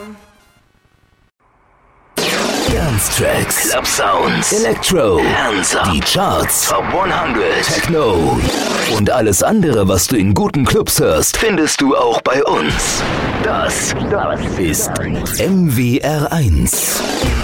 Dance-Tracks, Club Sounds, Electro, Hands Up, die Charts, Top 100, Techno und alles andere, was du in guten Clubs hörst, findest du auch bei uns. Das ist MWR1.